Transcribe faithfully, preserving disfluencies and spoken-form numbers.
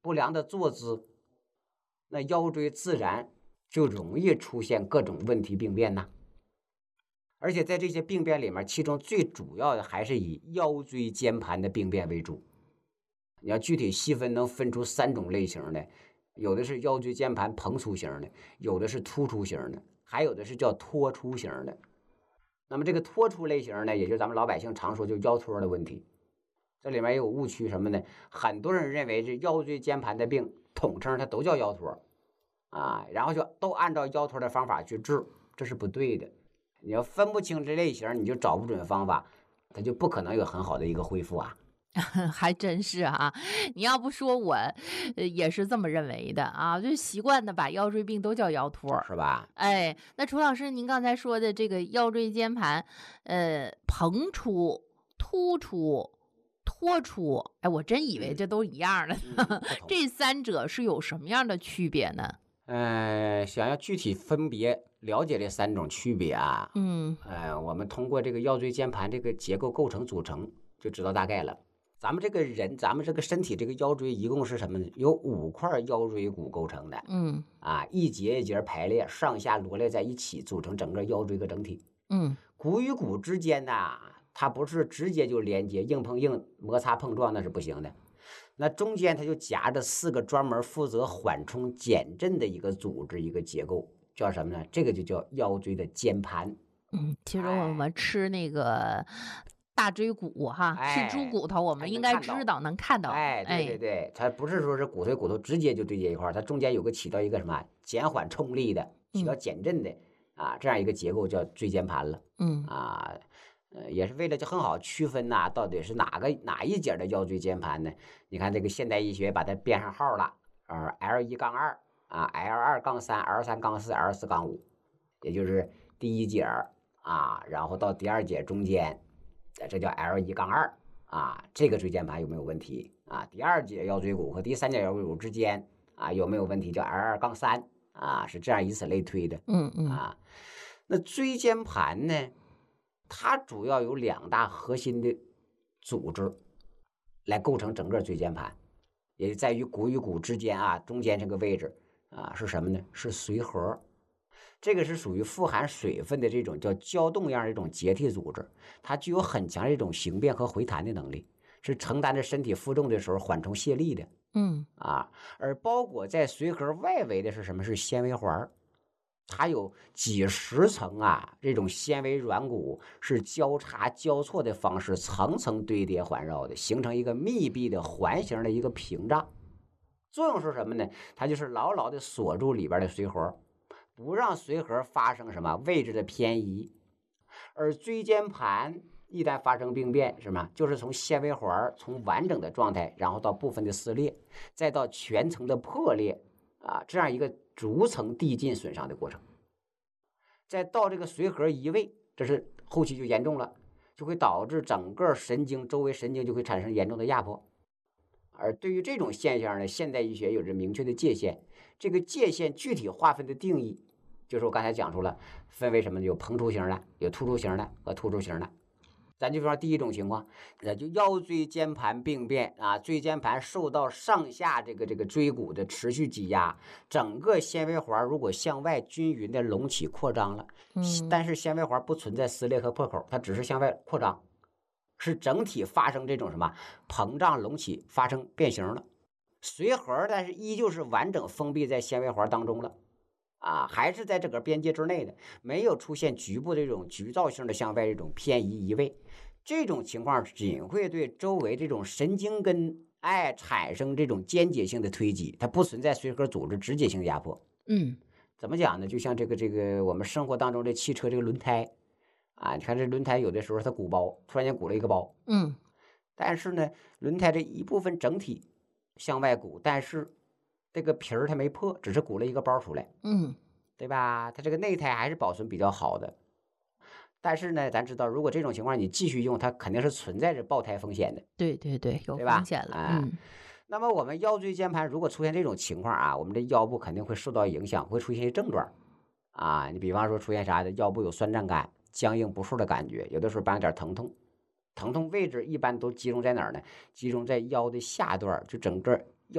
不良的坐姿，那腰椎自然就容易出现各种问题病变呐。而且在这些病变里面，其中最主要的还是以腰椎间盘的病变为主。你要具体细分，能分出三种类型的，有的是腰椎间盘膨出型的，有的是突出型的，还有的是叫脱出型的。那么这个脱出类型呢，也就是咱们老百姓常说就腰托的问题。这里面也有误区什么呢？很多人认为这腰椎间盘的病统称它都叫腰托啊，然后就都按照腰托的方法去治，这是不对的。你要分不清这类型，你就找不准方法，它就不可能有很好的一个恢复啊。 还真是啊，你要不说我，呃，也是这么认为的啊，就习惯的把腰椎病都叫腰托， 是吧？ 哎，那楚老师，您刚才说的这个腰椎间盘，呃，膨出、突出、脱出，哎，我真以为这都一样的， 嗯、 这三者是有什么样的区别呢？ 呃，想要具体分别了解这三种区别啊， 嗯， 呃，我们通过这个腰椎间盘这个结构构成组成就知道大概了。咱们这个人，咱们这个身体这个腰椎一共是什么呢？有五块腰椎骨构成的， 嗯啊，一节一节排列，上下罗列在一起，组成整个腰椎个整体。 嗯， 骨与骨之间呢，它不是直接就连接，硬碰硬、摩擦碰撞那是不行的。那中间它就夹着四个专门负责缓冲减震的一个组织，一个结构，叫什么呢？这个就叫腰椎的间盘。 嗯，其实我们吃那个大椎骨哈， 哎、 吃猪骨头，我们应该知道，能看到。 哎，对对对，它不是说是骨头骨头直接就对接一块，它中间有个起到一个什么减缓冲力的，起到减震的、嗯、啊，这样一个结构叫椎间盘了。 嗯啊，呃，也是为了就很好区分呐、啊，到底是哪个哪一节的腰椎间盘呢？你看这个现代医学把它编上号了，呃 ，L 一杠二啊 ，L 二杠三 ，L 三杠四 ，L 四杠五，也就是第一节啊，然后到第二节中间，这叫 L 一杠二啊，这个椎间盘有没有问题啊？第二节腰椎骨和第三节腰椎骨之间啊有没有问题？叫 L 二杠三啊，是这样以此类推的。 嗯嗯啊，那椎间盘呢？它主要有两大核心的组织来构成整个椎间盘，也在于骨与骨之间啊，中间这个位置啊是什么呢？是髓核。这个是属于富含水分的这种叫胶冻样的一种结缔组织，它具有很强的一种形变和回弹的能力，是承担着身体负重的时候缓冲卸力的。 嗯啊，而包裹在髓核外围的是什么？是纤维环。它有几十层啊，这种纤维软骨是交叉交错的方式，层层堆叠环绕的，形成一个密闭的环形的一个屏障。作用是什么呢？它就是牢牢的锁住里边的髓核，不让髓核发生什么位置的偏移。而椎间盘一旦发生病变，什么？就是从纤维环从完整的状态，然后到部分的撕裂，再到全层的破裂啊，这样一个逐层递进损伤的过程。再到这个髓核移位，这是后期就严重了，就会导致整个神经周围神经就会产生严重的压迫。而对于这种现象呢，现代医学有着明确的界限。这个界限具体划分的定义，就是我刚才讲出了，分为什么？有膨出型的，有突出型的和突出型的。咱就说第一种情况，那就腰椎间盘病变啊，椎间盘受到上下这个这个椎骨的持续挤压，整个纤维环如果向外均匀的隆起扩张了， 嗯， 但是纤维环不存在撕裂和破口，它只是向外扩张，是整体发生这种什么膨胀隆起，发生变形了。髓核但是依旧是完整封闭在纤维环当中了。啊，还是在这个边界之内的，没有出现局部这种局灶性的向外这种偏移移位，这种情况仅会对周围这种神经根哎产生这种间接性的推挤，它不存在髓核组织直接性压迫。 嗯， 怎么讲呢？就像这个这个我们生活当中的汽车这个轮胎啊，你看这轮胎有的时候它鼓包，突然间鼓了一个包， 嗯， 但是呢，轮胎这一部分整体向外鼓，但是这个皮儿它没破，只是鼓了一个包出来， 嗯， 对吧？它这个内胎还是保存比较好的。但是呢，咱知道，如果这种情况你继续用，它肯定是存在着爆胎风险的。 对对对，有对吧风险了。 啊嗯， 那么我们腰椎间盘如果出现这种情况啊，我们的腰部肯定会受到影响，会出现一些症状啊。你比方说出现啥的，腰部有酸胀感、僵硬不适的感觉，有的时候伴有点疼痛。疼痛位置一般都集中在哪儿呢？集中在腰的下段，就整个